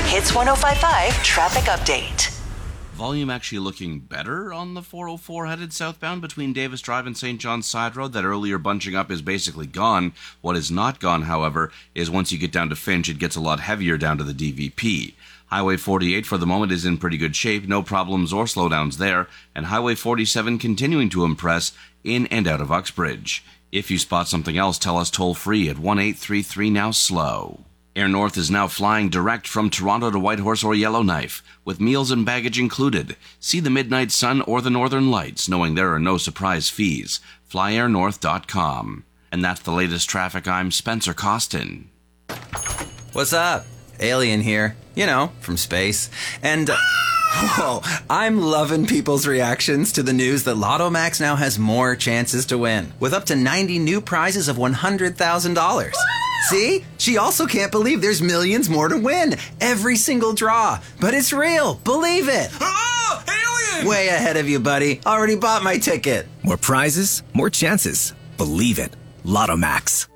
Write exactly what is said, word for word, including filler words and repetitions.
Hits one oh five point five traffic update. Volume actually looking better on the four oh four headed southbound between Davis Drive and Saint John's Side Road. That earlier bunching up is basically gone. What is not gone, however, is once you get down to Finch, it gets a lot heavier down to the D V P. Highway forty-eight for the moment is in pretty good shape, no problems or slowdowns there, and Highway forty-seven continuing to impress in and out of Uxbridge. If you spot something else, tell us toll-free at one eight three three now slow. Air North is now flying direct from Toronto to Whitehorse or Yellowknife, with meals and baggage included. See the midnight sun or the northern lights, knowing there are no surprise fees. fly air north dot com. And that's the latest traffic. I'm Spencer Costin. What's up? Alien here. You know, from space. And... Uh, whoa, I'm loving people's reactions to the news that Lotto Max now has more chances to win, with up to ninety new prizes of one hundred thousand dollars. See? She also can't believe there's millions more to win. Every single draw. But it's real. Believe it. Oh, alien! Way ahead of you, buddy. Already bought my ticket. More prizes, more chances. Believe it. Lotto Max.